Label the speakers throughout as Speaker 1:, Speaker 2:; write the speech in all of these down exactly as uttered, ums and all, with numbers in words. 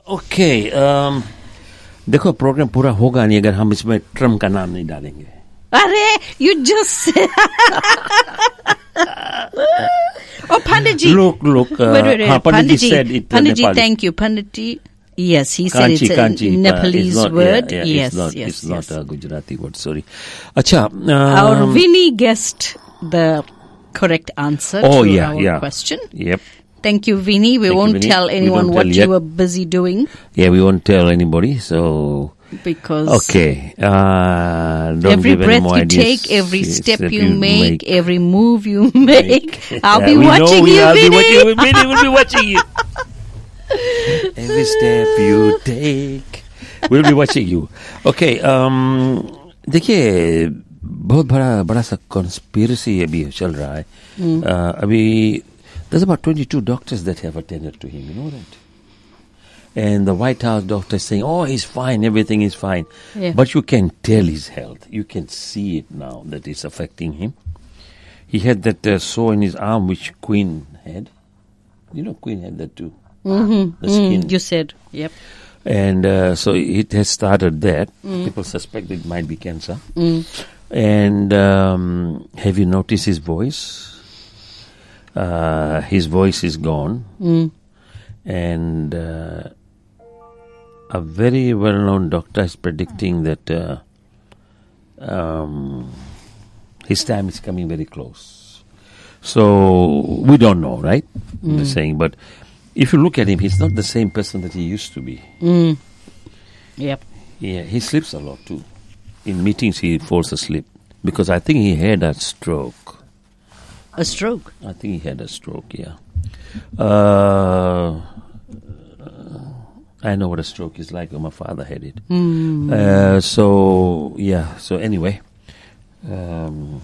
Speaker 1: Okay, देखो programme पूरा होगा नहीं अगर हम इसमें ट्रम्प का नाम नहीं डालेंगे.
Speaker 2: अरे you just oh Panditji,
Speaker 1: look look uh,
Speaker 2: wait, wait, wait.
Speaker 1: हाँ, Panditji
Speaker 2: Panditji,
Speaker 1: said it.
Speaker 2: Panditji,
Speaker 1: Nepali.
Speaker 2: thank you, Panditji. Yes, he said
Speaker 1: Kanchi,
Speaker 2: it's a
Speaker 1: Kanchi,
Speaker 2: Nepalese
Speaker 1: uh, not,
Speaker 2: word.
Speaker 1: Yeah, yeah,
Speaker 2: yes,
Speaker 1: it's not,
Speaker 2: yes,
Speaker 1: it's
Speaker 2: yes.
Speaker 1: not a Gujarati word. Sorry. Acha, um,
Speaker 2: our Vinny guessed the correct answer
Speaker 1: oh,
Speaker 2: to
Speaker 1: yeah,
Speaker 2: our
Speaker 1: yeah.
Speaker 2: question.
Speaker 1: Yep.
Speaker 2: Thank you, Vinny. We
Speaker 1: Thank
Speaker 2: won't
Speaker 1: you, Vinny.
Speaker 2: tell anyone
Speaker 1: we
Speaker 2: what
Speaker 1: tell
Speaker 2: you
Speaker 1: yet.
Speaker 2: were busy doing.
Speaker 1: Yeah, we won't tell anybody. So
Speaker 2: because
Speaker 1: okay, uh, don't
Speaker 2: every
Speaker 1: give
Speaker 2: breath
Speaker 1: any more
Speaker 2: you
Speaker 1: ideas.
Speaker 2: take, every
Speaker 1: Yes,
Speaker 2: step
Speaker 1: that
Speaker 2: you make,
Speaker 1: make,
Speaker 2: every move you make, I'll
Speaker 1: Yeah,
Speaker 2: be
Speaker 1: we
Speaker 2: watching
Speaker 1: know we,
Speaker 2: you,
Speaker 1: I'll
Speaker 2: Vinny.
Speaker 1: be watching you. Vinny will be watching you. Every step you take, we'll be watching you. Okay, um, देखिए बहुत बड़ा बड़ा सा conspiracy अभी चल रहा है.
Speaker 2: Mm.
Speaker 1: Uh, अभी there's about twenty-two doctors that have attended to him. You know that. And the White House doctor is saying, oh, he's fine, everything is fine.
Speaker 2: Yeah.
Speaker 1: But you can tell his health. You can see it now that it's affecting him. He had that uh, sore in his arm which Queen had. You know Queen had that too.
Speaker 2: Mm-hmm.
Speaker 1: The skin.
Speaker 2: Mm, you said, yep.
Speaker 1: And uh, so it has started that.
Speaker 2: Mm.
Speaker 1: People suspect it might be cancer.
Speaker 2: Mm.
Speaker 1: And um, have you noticed his voice? Uh, his voice is gone.
Speaker 2: Mm.
Speaker 1: And uh, a very well-known doctor is predicting that uh, um, his time is coming very close. So we don't know, right?
Speaker 2: Mm.
Speaker 1: They're saying, but if you look at him, he's not the same person that he used to be.
Speaker 2: Mm. Yep.
Speaker 1: Yeah, he sleeps a lot too. In meetings, he falls asleep because I think he had a stroke.
Speaker 2: A stroke?
Speaker 1: I think he had a stroke. Yeah. Uh, I know what a stroke is like. My father had it.
Speaker 2: Mm.
Speaker 1: Uh, so yeah. So anyway, um,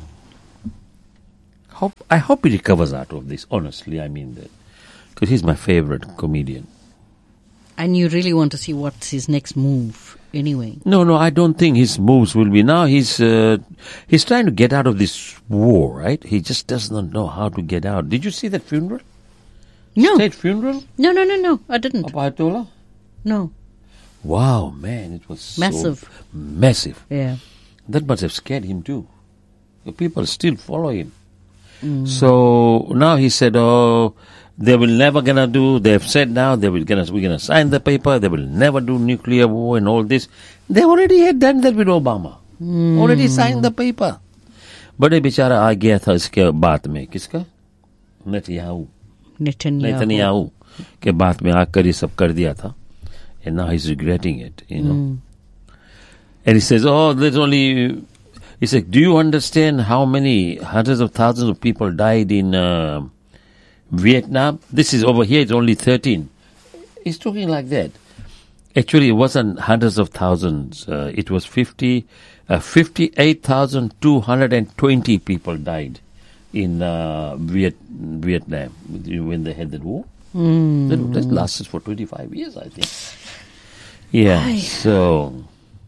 Speaker 1: hope I hope he recovers out of this. Honestly, I mean that because he's my favorite comedian.
Speaker 2: And you really want to see what's his next move, anyway?
Speaker 1: No, no, I don't think his moves will be now. He's uh, he's trying to get out of this war, right? He just does not know how to get out. Did you see that funeral?
Speaker 2: No.
Speaker 1: State funeral?
Speaker 2: No, no, no, no. I didn't.
Speaker 1: Of Ayatollah?
Speaker 2: No.
Speaker 1: Wow, man, it was
Speaker 2: Massive.
Speaker 1: So massive.
Speaker 2: Yeah.
Speaker 1: That must have scared him too. The people still follow him.
Speaker 2: Mm.
Speaker 1: So now he said, "Oh, they will never gonna do." They've said now they will gonna we're gonna sign the paper. They will never do nuclear war and all this. They already had done that with Obama.
Speaker 2: Mm.
Speaker 1: Already signed the paper. बड़े बेचारा आ गया था इसके बाद में किसका Netanyahu
Speaker 2: Netanyahu.
Speaker 1: Netanyahu के बाद में आकर ये सब कर दिया था. And now he's regretting it, you know.
Speaker 2: Mm.
Speaker 1: And he says, oh, there's only... He said, do you understand how many hundreds of thousands of people died in uh, Vietnam? This is over here, it's only thirteen. He's talking like that. Actually, it wasn't hundreds of thousands. Uh, it was fifty, uh, fifty-eight thousand two hundred twenty people died in uh, Viet, Vietnam when they had that war.
Speaker 2: Mm.
Speaker 1: That, that lasted for twenty-five years, I think. Yeah,
Speaker 2: Aye.
Speaker 1: so...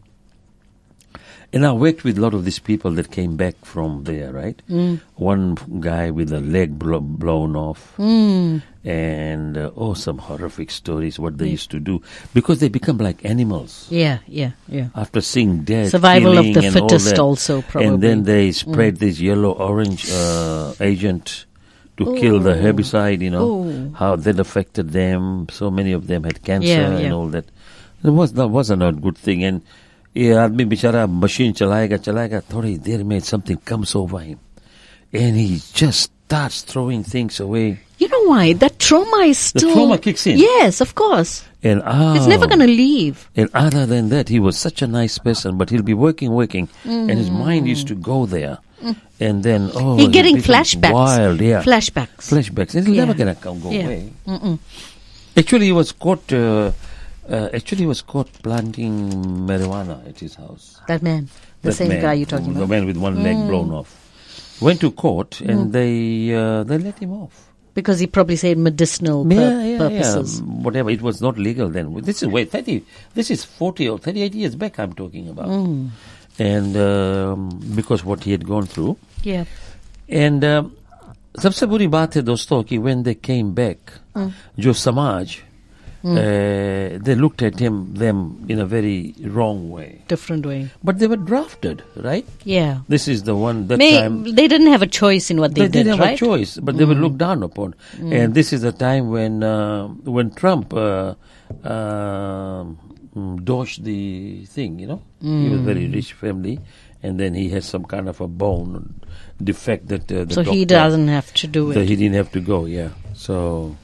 Speaker 1: And I worked with a lot of these people that came back from there, right?
Speaker 2: Mm.
Speaker 1: One guy with a leg blo- blown off.
Speaker 2: Mm.
Speaker 1: And, uh, oh, some horrific stories, what they yeah. used to do. Because they become like animals.
Speaker 2: Yeah, yeah, yeah.
Speaker 1: After seeing death,
Speaker 2: survival of the
Speaker 1: and
Speaker 2: fittest
Speaker 1: all that.
Speaker 2: also, probably.
Speaker 1: And then they spread
Speaker 2: Mm.
Speaker 1: this yellow-orange uh, agent to
Speaker 2: Ooh.
Speaker 1: kill the herbicide, you know.
Speaker 2: Ooh.
Speaker 1: How that affected them. So many of them had cancer
Speaker 2: Yeah,
Speaker 1: and
Speaker 2: yeah.
Speaker 1: all that. It was, that wasn't a good thing. And ये आदमी बेचारा machine चलाएगा चलाएगा थोड़ी देर में something comes over him and he just starts throwing things away.
Speaker 2: You know why? That trauma is still...
Speaker 1: The trauma kicks in.
Speaker 2: Yes, of course.
Speaker 1: And oh,
Speaker 2: It's never going to leave.
Speaker 1: And other than that, he was such a nice person, but he'll be working, working,
Speaker 2: Mm.
Speaker 1: and his mind used to go there. Mm. And then, oh...
Speaker 2: He's getting
Speaker 1: he becomes
Speaker 2: flashbacks.
Speaker 1: Wild, yeah.
Speaker 2: Flashbacks.
Speaker 1: Flashbacks. It's
Speaker 2: Yeah.
Speaker 1: never going to come go
Speaker 2: Yeah.
Speaker 1: away.
Speaker 2: Mm-mm.
Speaker 1: Actually, he was caught... Uh, Uh, actually, he was caught planting marijuana at his house.
Speaker 2: That man, the
Speaker 1: That
Speaker 2: same
Speaker 1: man,
Speaker 2: guy you're talking
Speaker 1: the
Speaker 2: about.
Speaker 1: man with one leg
Speaker 2: Mm.
Speaker 1: blown off. Went to court and
Speaker 2: Mm.
Speaker 1: they uh, they let him off.
Speaker 2: Because he probably said medicinal pur-
Speaker 1: yeah, yeah,
Speaker 2: purposes.
Speaker 1: Yeah. Whatever. It was not legal then. This is wait, thirty. This is forty or thirty-eight years back. I'm talking about.
Speaker 2: Mm.
Speaker 1: And um, because what he had gone through.
Speaker 2: Yeah.
Speaker 1: And सबसे बुरी बात है दोस्तों कि when they came back,
Speaker 2: Mm.
Speaker 1: जो समाज uh, they looked at him them in a very wrong way.
Speaker 2: Different way.
Speaker 1: But they were drafted, right?
Speaker 2: Yeah.
Speaker 1: This is the one that
Speaker 2: May,
Speaker 1: time
Speaker 2: they didn't have a choice in what they,
Speaker 1: they
Speaker 2: did,
Speaker 1: didn't have
Speaker 2: right?
Speaker 1: a choice, but they were looked down upon. And this is the time when uh, when Trump uh, uh, doshed the thing, you know. He was a very rich family, and then he has some kind of a bone defect that uh, the
Speaker 2: So he
Speaker 1: doctor-
Speaker 2: doesn't have to do
Speaker 1: that
Speaker 2: it.
Speaker 1: he didn't have to go, yeah. So,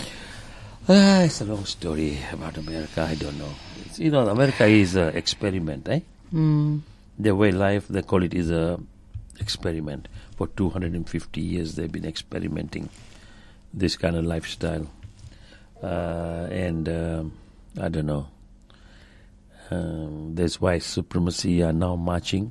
Speaker 1: uh, it's a long story about America. I don't know. It's, you know, America is an experiment, eh?
Speaker 2: Mm.
Speaker 1: The way life, they call it, is a experiment. For two hundred fifty years, they've been experimenting this kind of lifestyle. Uh, and um, I don't know. Um, that's why supremacy are now marching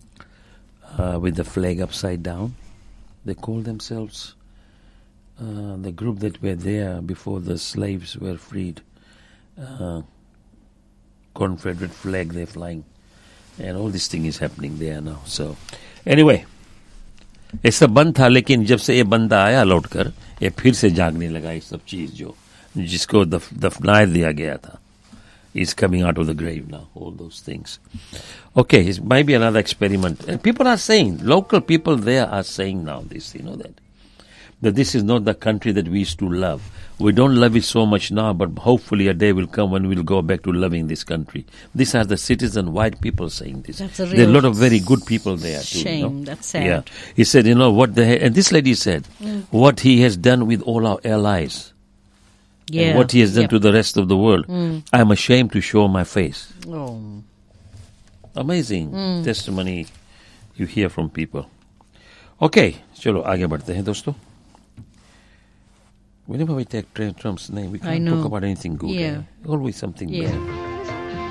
Speaker 1: uh, with the flag upside down. They call themselves uh, the group that were there before the slaves were freed. Uh, Confederate flag they're flying. And all this thing is happening there now. So, anyway, ऐसा बंद था, लेकिन जब से ये बंदा आया लौट कर, ये फिर से जागने लगा ये सब चीज जो जिसको दफ, दफना दिया गया था. Is coming out of the grave now, all those things. Okay, it might be another experiment. And people are saying, local people there are saying now this, you know that. That this is not the country that we used to love. We don't love it so much now, but hopefully a day will come when we'll go back to loving this country. These are the citizen white people saying this.
Speaker 2: That's a
Speaker 1: there are a
Speaker 2: real
Speaker 1: lot of very good people there too.
Speaker 2: shame.
Speaker 1: You know?
Speaker 2: That's sad.
Speaker 1: Yeah. He said, you know, what the he- and this lady said, mm. what he has done with all our allies.
Speaker 2: Yeah.
Speaker 1: And what he has done
Speaker 2: Yep.
Speaker 1: to the rest of the world.
Speaker 2: Mm.
Speaker 1: I'm ashamed to show my face.
Speaker 2: Oh.
Speaker 1: Amazing testimony you hear from people. Okay, चलो आगे बढ़ते हैं दोस्तों. Whenever we take Trump's name, we
Speaker 2: I
Speaker 1: can't
Speaker 2: know.
Speaker 1: talk about anything good.
Speaker 2: Yeah.
Speaker 1: eh? Always something
Speaker 2: Yeah.
Speaker 1: bad.